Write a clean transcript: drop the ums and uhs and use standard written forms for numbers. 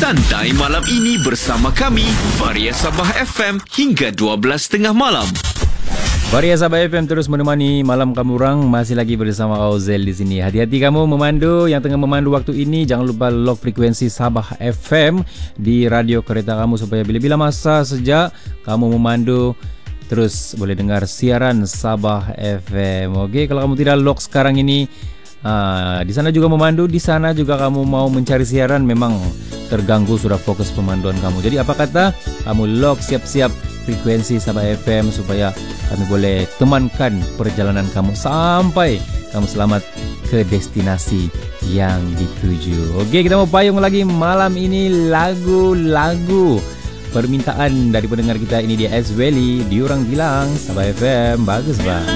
Santai malam ini bersama kami, Varia Sabah FM hingga 12.30 malam. Varia Sabah FM terus menemani malam kamu orang. Masih lagi bersama Auzel di sini. Hati-hati kamu memandu, yang tengah memandu waktu ini, jangan lupa lock frekuensi Sabah FM di radio kereta kamu supaya bila-bila masa sejak kamu memandu terus boleh dengar siaran Sabah FM. Okey, kalau kamu tidak lock sekarang ini, di sana juga memandu, di sana juga kamu mau mencari siaran, memang terganggu sudah fokus pemanduan kamu. Jadi apa kata kamu lock, siap-siap frekuensi Sabah FM supaya kami boleh temankan perjalanan kamu sampai kamu selamat ke destinasi yang dituju. Okey, kita mau payung lagi malam ini lagu-lagu permintaan dari pendengar kita. Ini dia Azweli, diorang bilang Sabah FM bagus bang.